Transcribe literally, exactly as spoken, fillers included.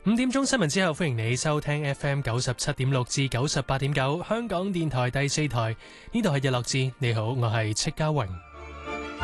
五點鐘新聞之後，歡迎你收聽 F M 九十七點六至九十八點九香港電台第四台，呢度係日落誌。你好，我係戚家榮。